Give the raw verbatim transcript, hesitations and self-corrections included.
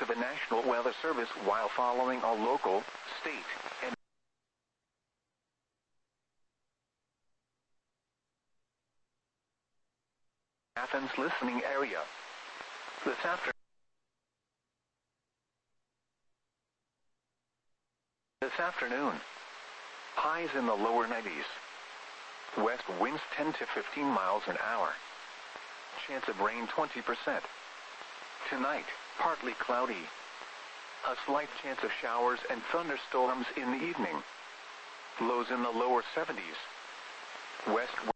to the National Weather Service while following our local, state, and Athens listening area. This after This afternoon, highs in the lower nineties. West winds ten to fifteen miles an hour. Chance of rain twenty percent. Tonight, partly cloudy. A slight chance of showers and thunderstorms in the evening. Lows in the lower seventies. West